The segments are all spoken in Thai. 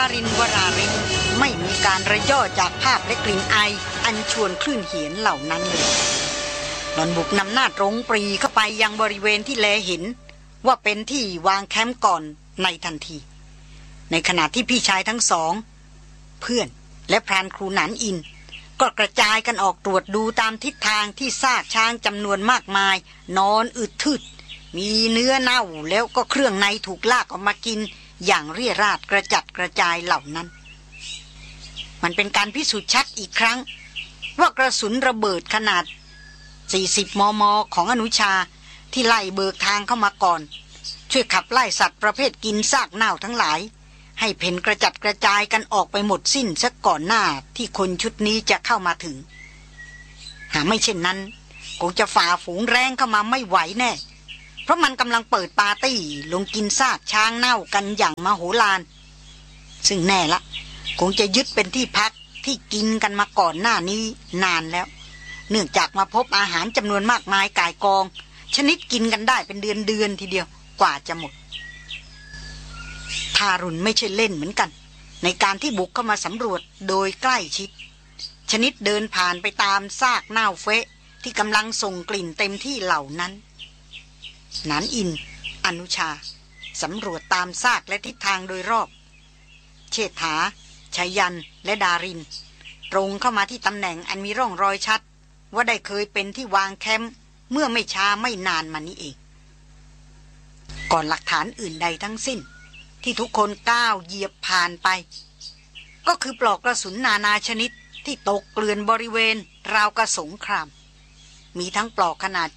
รินวราริศไม่มีการระย่อจากภาพและกลิ่นไออันชวนคลื่นเหียนเหล่านั้นเลยหล่อนบุกนำหน้าตรงปรีเข้าไปยังบริเวณที่แลเห็นว่าเป็นที่วางแคมป์ก่อนในทันทีในขณะที่พี่ชายทั้งสองเพื่อนและพรานครูหนานอินก็กระจายกันออกตรวจดูตามทิศทางที่ซากช้างจำนวนมากมายนอนอึดทึดมีเนื้อเน่าแล้วก็เครื่องในถูกลากออกมากินอย่างเรี่ยราดกระจัดกระจายเหล่านั้นมันเป็นการพิสูจน์ชัดอีกครั้งว่ากระสุนระเบิดขนาด40 มม.ของอนุชาที่ไล่เบิกทางเข้ามาก่อนช่วยขับไล่สัตว์ประเภทกินซากเน่าทั้งหลายให้เพ่นกระจัดกระจายกันออกไปหมดสิ้นซะก่อนหน้าที่คนชุดนี้จะเข้ามาถึงหากไม่เช่นนั้นคงจะฝ่าฝูงแรงเข้ามาไม่ไหวแน่เพราะมันกำลังเปิดปาร์ตี้ลงกินซากช้างเน่ากันอย่างมโหฬารซึ่งแน่ละคงจะยึดเป็นที่พักที่กินกันมาก่อนหน้านี้นานแล้วเนื่องจากมาพบอาหารจำนวนมากมายก่ายกองชนิดกินกันได้เป็นเดือนทีเดียวกว่าจะหมดทารุณไม่ใช่เล่นเหมือนกันในการที่บุกเข้ามาสำรวจโดยใกล้ชิดชนิดเดินผ่านไปตามซากเน่าเฟะที่กำลังส่งกลิ่นเต็มที่เหล่านั้นหนานอินอนุชาสำรวจตามซากและทิศทางโดยรอบเชษฐาชายันและดารินตรงเข้ามาที่ตำแหน่งอันมีร่องรอยชัดว่าได้เคยเป็นที่วางแคมป์เมื่อไม่ช้าไม่นานมานี้เองก่อนหลักฐานอื่นใดทั้งสิ้นที่ทุกคนก้าวเหยียบผ่านไปก็คือปลอกกระสุนนานาชนิดที่ตกเกลื่อนบริเวณราวกระสงครามมีทั้งปลอกขนาด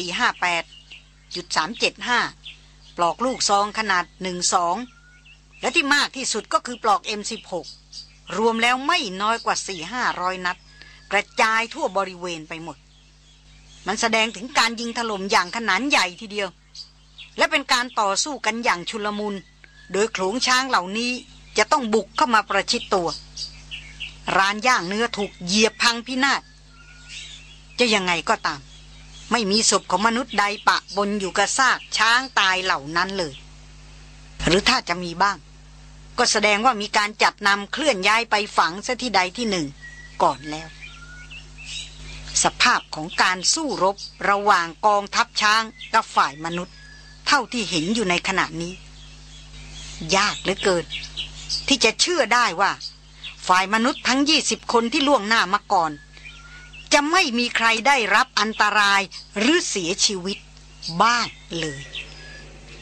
.458 .375 ปลอกลูกซองขนาด12และที่มากที่สุดก็คือปลอก M16 รวมแล้วไม่น้อยกว่า 400-500 นัดกระจายทั่วบริเวณไปหมดมันแสดงถึงการยิงถล่มอย่างขนาดใหญ่ทีเดียวและเป็นการต่อสู้กันอย่างชุลมุนโดยโขลงช้างเหล่านี้จะต้องบุกเข้ามาประชิดตัวร้านย่างเนื้อถูกเหยียบพังพินาศจะยังไงก็ตามไม่มีศพของมนุษย์ใดปะบนอยู่กับซากช้างตายเหล่านั้นเลยหรือถ้าจะมีบ้างก็แสดงว่ามีการจัดนำเคลื่อนย้ายไปฝังซะที่ใดที่หนึ่งก่อนแล้วสภาพของการสู้รบระหว่างกองทัพช้างกับฝ่ายมนุษย์เท่าที่เห็นอยู่ในขณะนี้ยากเหลือเกินที่จะเชื่อได้ว่าฝ่ายมนุษย์ทั้ง20 คนที่ล่วงหน้ามาก่อนจะไม่มีใครได้รับอันตรายหรือเสียชีวิตบ้างเลย